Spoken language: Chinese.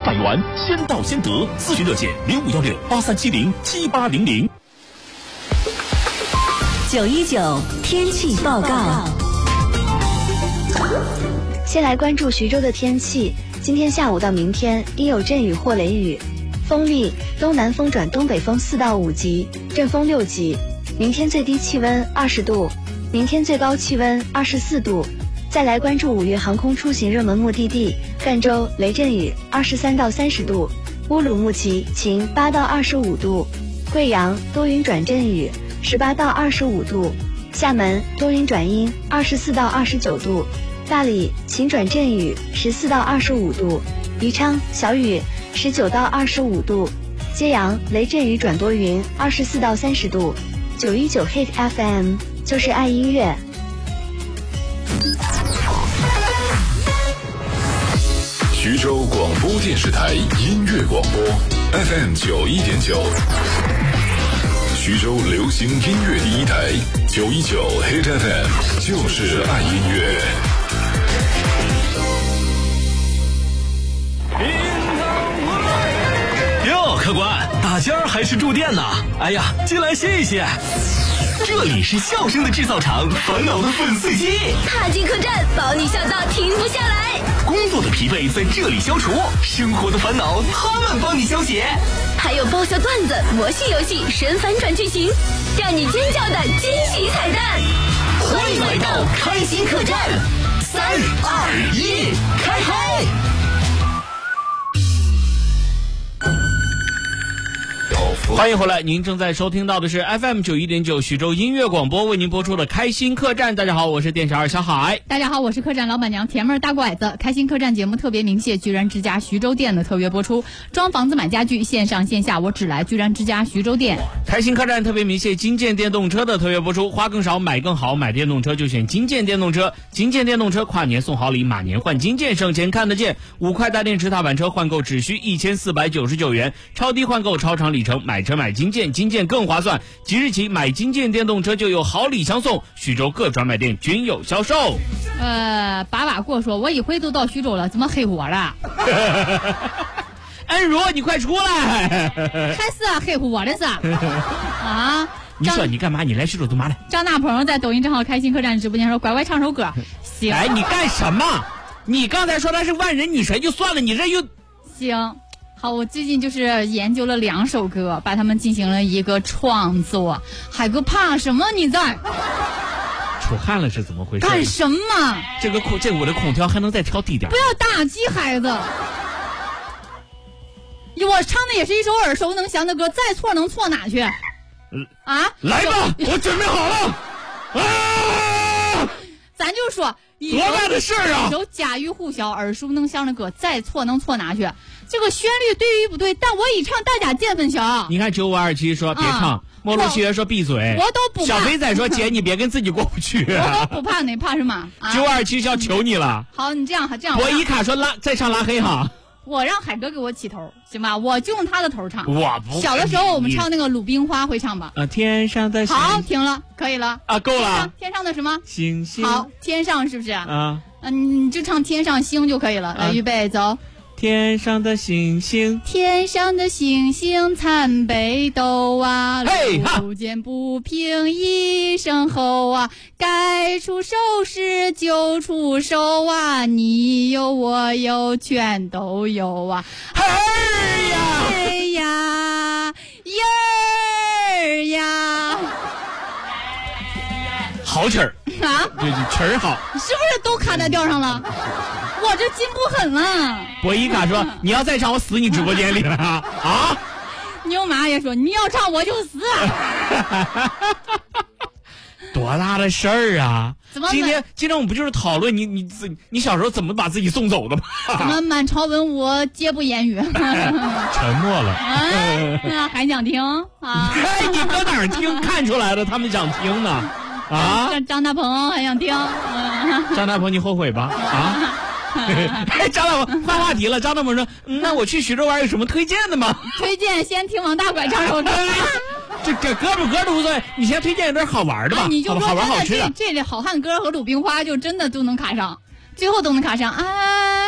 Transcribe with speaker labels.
Speaker 1: 500元，先到先得。咨询热线051683707800。
Speaker 2: 919天气报告。
Speaker 3: 先来关注徐州的天气，今天下午到明天阴有阵雨或雷雨，风力东南风转东北风4到5级，阵风6级。明天最低气温20度，明天最高气温24度。再来关注5月航空出行热门目的地，赣州雷阵雨23到30度，乌鲁木齐晴8到25度，贵阳多云转阵雨18到25度，厦门多云转阴24到29度，大理晴转阵雨14到25度，宜昌小雨19到25度，揭阳雷阵雨转多云24到30度。919 Hit FM 就是爱音乐。
Speaker 4: 徐州广播电视台音乐广播 FM 91.9，徐州流行音乐第一台919 Hit FM 就是爱音乐。
Speaker 1: 哟，客官，大仙儿还是住店呢？哎呀，进来歇一歇。这里是笑声的制造厂，烦恼的粉碎机。
Speaker 2: 踏进客栈，保你笑到停不下来。
Speaker 1: 工作的疲惫在这里消除，生活的烦恼他们帮你消解。
Speaker 2: 还有爆笑段子、魔性游戏、神反转剧情，让你尖叫的惊喜彩蛋。
Speaker 1: 欢迎来到开心客栈，3、2、1，开嗨！欢迎回来，您正在收听到的是 FM 91.9徐州音乐广播为您播出的开心客栈。大家好，我是店小二小海。
Speaker 5: 大家好，我是客栈老板娘甜妹大拐子。开心客栈节目特别鸣谢居然之家徐州店的特约播出，装房子买家具线上线下我只来居然之家徐州店。
Speaker 1: 开心客栈特别鸣谢金建电动车的特约播出，花更少买更好，买电动车就选金建电动车。金建电动车跨年送好礼，马年换金建，省钱看得见。5块大电池踏板车换购只需1499元，超低换购超长里程，买车买金建，金建更划算。即日起买金建电动车就有好礼相送，徐州各专卖店均有销售。
Speaker 5: 爸爸跟我说，我一回都到徐州了，怎么黑我了？
Speaker 1: 恩如，你快出来！
Speaker 5: 还是啊，黑乎我的是啊！
Speaker 1: 你说你干嘛？你来徐州干嘛来？
Speaker 5: 张大鹏在抖音账号开心客栈直播间说：“乖乖唱首歌。”行。
Speaker 1: 哎，你干什么？你刚才说他是万人女神就算了，你这又
Speaker 5: 行。好，我最近就是研究了2首歌，把它们进行了一个创作。海哥怕什么？你在？
Speaker 1: 出汗了是怎么回事？
Speaker 5: 干什么？
Speaker 1: 这我的空调还能再调低点？
Speaker 5: 不要打击孩子。我唱的也是一首耳熟能详的歌，再错能错哪去？啊！
Speaker 1: 来吧，我准备好了。啊！
Speaker 5: 咱就说
Speaker 1: 多大的事儿啊！
Speaker 5: 一首家喻户晓、耳熟能详的歌，再错能错哪去？这个旋律对与不对，但我一唱大家见分晓。
Speaker 1: 你看9527说别唱，莫露契约说闭嘴，
Speaker 5: 我都不怕。
Speaker 1: 小肥仔说姐你别跟自己过不去，
Speaker 5: 我都不怕，你怕什么
Speaker 1: ？9527要求你了。
Speaker 5: 好，你这样。
Speaker 1: 我一卡说再唱拉黑哈。
Speaker 5: 我让海哥给我起头，行吧？我就用他的头唱。
Speaker 1: 我不。
Speaker 5: 小的时候我们唱那个鲁冰花，会唱吧？
Speaker 1: 天上的星。
Speaker 5: 好，停了，可以了
Speaker 1: 啊，够了。
Speaker 5: 天上的什么？
Speaker 1: 星星。
Speaker 5: 好，天上是不是？
Speaker 1: 啊。
Speaker 5: 你就唱天上星就可以了。来，预备，走。
Speaker 1: 天上的星星，
Speaker 5: 天上的星星参北斗啊，路见不平一声吼啊，该出手时就出手啊，你有我有全都有啊，
Speaker 1: 嘿呀
Speaker 5: 嘿呀耶呀，
Speaker 1: 好曲儿
Speaker 5: 啊，
Speaker 1: 对，曲儿好，
Speaker 5: 是不是都卡在调上了？我这进步狠了。
Speaker 1: 博伊卡说：“你要再唱，我死你直播间里了啊！”
Speaker 5: 牛妈也说：“你要唱，我就死。”
Speaker 1: 多大的事儿啊！
Speaker 5: 怎么？
Speaker 1: 今天我们不就是讨论你小时候怎么把自己送走的吗？
Speaker 5: 怎么满朝文武皆不言语？沉
Speaker 1: 默了。
Speaker 5: 还想听啊？
Speaker 1: 哎，你搁哪儿听看出来的？他们想听呢。啊！
Speaker 5: 张大鹏还想听。
Speaker 1: 张大鹏，你后悔吧？啊！张大鹏换话题了。张大鹏说：“那我去徐州玩有什么推荐的吗？”
Speaker 5: 推荐先听王大拐唱首歌。
Speaker 1: 这歌不歌都无所谓，你先推荐一段好玩的吧。
Speaker 5: 你就说
Speaker 1: 好玩好吃的。
Speaker 5: 这好汉歌和鲁冰花就真的都能卡上，最后都能卡上。哎